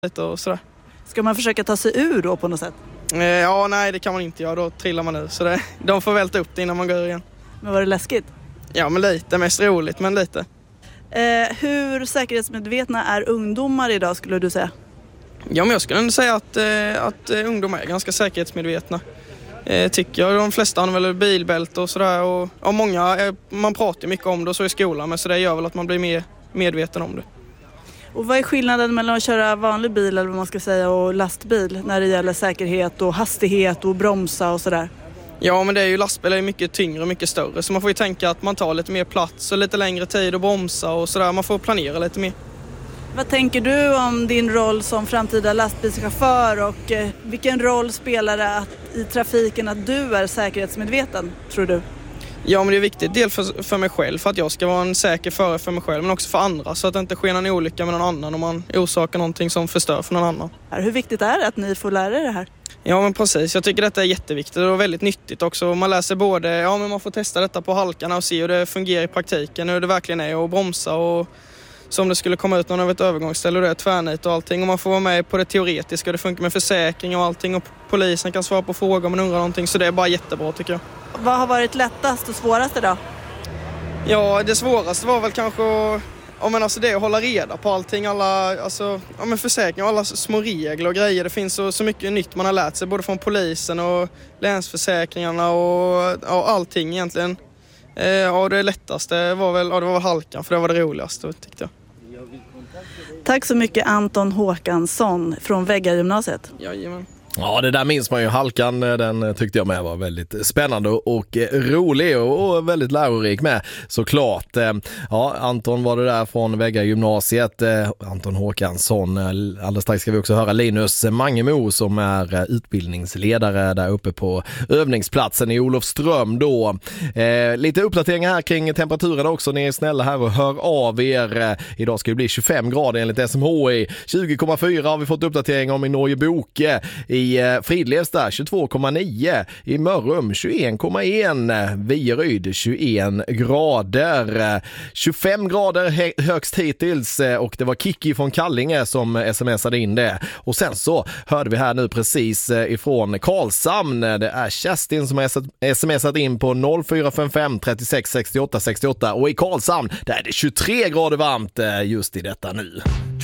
lite och sådär. Ska man försöka ta sig ur då på något sätt? Ja, nej det kan man inte göra, då trillar man ur. Så de får välta upp det innan man går ur igen. Men var det läskigt? Ja, men lite, mest roligt, men lite. Hur säkerhetsmedvetna är ungdomar idag skulle du säga? Ja, men jag skulle ändå säga att ungdomar är ganska säkerhetsmedvetna. Tycker jag. De flesta har väl bilbälte och sådär. Och många, man pratar mycket om det så i skolan, men så det gör väl att man blir mer medveten om det. Och vad är skillnaden mellan att köra vanlig bil eller vad man ska säga och lastbil när det gäller säkerhet och hastighet och bromsa och sådär? Ja, men det är ju lastbil är mycket tyngre och mycket större, så man får ju tänka att man tar lite mer plats och lite längre tid att bromsa och sådär. Man får planera lite mer. Vad tänker du om din roll som framtida lastbilschaufför och vilken roll spelar det i trafiken att du är säkerhetsmedveten, tror du? Ja, men det är viktigt del för mig själv, för att jag ska vara en säker förare för mig själv, men också för andra, så att det inte sker en olycka med någon annan om man orsakar någonting som förstör för någon annan. Hur viktigt är det att ni får lära er det här? Ja, men precis. Jag tycker detta är jätteviktigt och väldigt nyttigt också. Man läser både, ja men man får testa detta på halkarna och se hur det fungerar i praktiken, hur det verkligen är att bromsa och som det skulle komma ut någon av ett övergångsställe och det är tvärnit och allting. Och man får vara med på det teoretiska och det funkar med försäkring och allting och polisen kan svara på frågor om man undrar någonting, så det är bara jättebra tycker jag. Vad har varit lättast och svårast idag? Ja, det svåraste var väl kanske det att hålla reda på allting, försäkring och alla små regler och grejer. Det finns så mycket nytt man har lärt sig både från polisen och länsförsäkringarna och allting egentligen. Det lättaste var väl halkan, för det var det roligaste tyckte jag. Tack så mycket Anton Håkansson från Väggargymnasiet. Jajamän. Ja, det där minns man ju. Halkan, den tyckte jag med var väldigt spännande och rolig och väldigt lärorik med, såklart. Ja, Anton var det där från Väggargymnasiet. Anton Håkansson. Alldeles strax ska vi också höra Linus Mangemo som är utbildningsledare där uppe på övningsplatsen i Olofström då. Lite uppdateringar här kring temperaturen också. Ni är snälla här och hör av er. Idag ska det bli 25 grader enligt SMHI. 20,4 har vi fått uppdatering om i Norrboke. I Fridlevsta 22,9, i Mörrum 21,1, Vieryd 21 grader, 25 grader högst hittills, och det var Kiki från Kallinge som smsade in det. Och sen så hörde vi här nu precis ifrån Karlshamn, det är Kerstin som har smsat in på 0455 36 68 68, och i Karlshamn där är det 23 grader varmt just i detta nu.